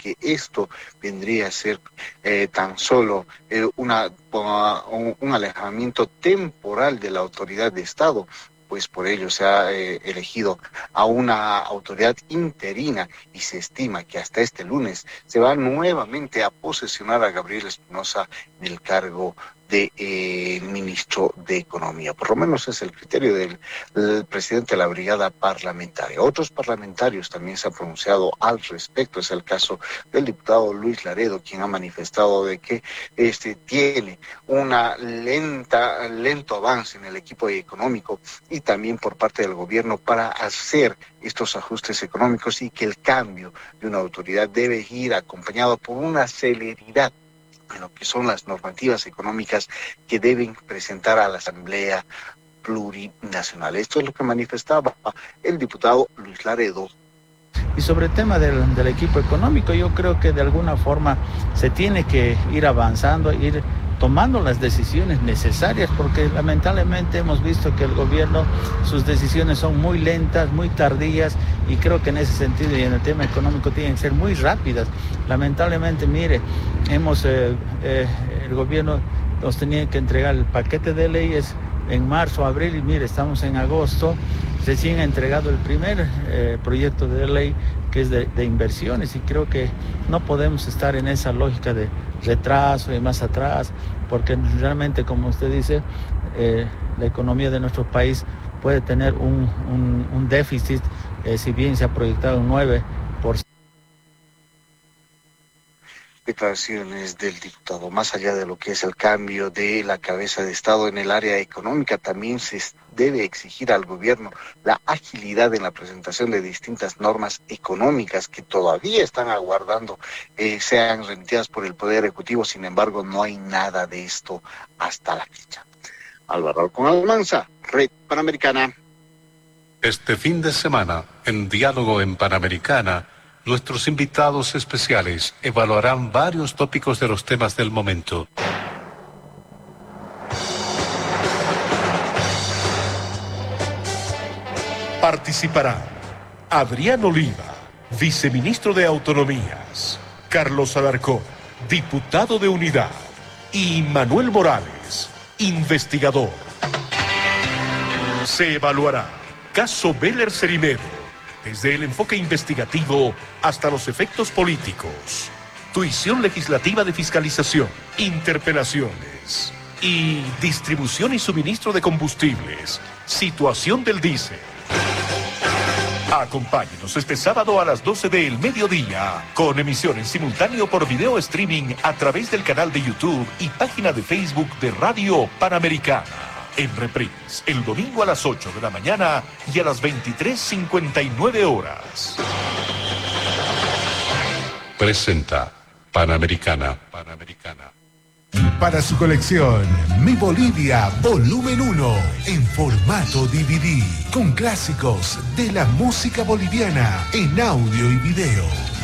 que esto vendría a ser tan solo un alejamiento temporal de la autoridad de Estado, pues por ello se ha elegido a una autoridad interina y se estima que hasta este lunes se va nuevamente a posesionar a Gabriel Espinosa en el cargo de ministro de Economía. Por lo menos es el criterio del presidente de la brigada parlamentaria. Otros parlamentarios también se han pronunciado al respecto. Es el caso del diputado Luis Laredo, quien ha manifestado de que tiene una lento avance en el equipo económico y también por parte del gobierno para hacer estos ajustes económicos, y que el cambio de una autoridad debe ir acompañado por una celeridad en lo que son las normativas económicas que deben presentar a la Asamblea Plurinacional. Esto es lo que manifestaba el diputado Luis Laredo. Y sobre el tema del equipo económico, yo creo que de alguna forma se tiene que ir avanzando, ir tomando las decisiones necesarias, porque lamentablemente hemos visto que el gobierno, sus decisiones son muy lentas, muy tardías, y creo que en ese sentido y en el tema económico tienen que ser muy rápidas. Lamentablemente, mire, el gobierno nos tenía que entregar el paquete de leyes en marzo, abril, y mire, estamos en agosto, recién ha entregado el primer proyecto de ley, que es de inversiones, y creo que no podemos estar en esa lógica de retraso y más atrás, porque realmente, como usted dice, la economía de nuestro país puede tener un déficit, si bien se ha proyectado un 9%. Declaraciones del diputado. Más allá de lo que es el cambio de la cabeza de Estado en el área económica, también se debe exigir al gobierno la agilidad en la presentación de distintas normas económicas que todavía están aguardando sean remitidas por el Poder Ejecutivo. Sin embargo, no hay nada de esto hasta la fecha. Álvaro con Almanza, Red Panamericana. Este fin de semana, en Diálogo en Panamericana, nuestros invitados especiales evaluarán varios tópicos de los temas del momento. Participarán Adrián Oliva, viceministro de Autonomías, Carlos Alarcón, diputado de Unidad, y Manuel Morales, investigador. Se evaluará caso Beller Cerimedo, desde el enfoque investigativo hasta los efectos políticos, tuición legislativa de fiscalización, interpelaciones y distribución y suministro de combustibles, situación del diésel. Acompáñenos este sábado a las 12 del mediodía, con emisión en simultáneo por video streaming a través del canal de YouTube y página de Facebook de Radio Panamericana. En reprise, el domingo a las 8 de la mañana y a las 23:59 horas. Presenta Panamericana. Para su colección, Mi Bolivia Volumen 1, en formato DVD, con clásicos de la música boliviana en audio y video.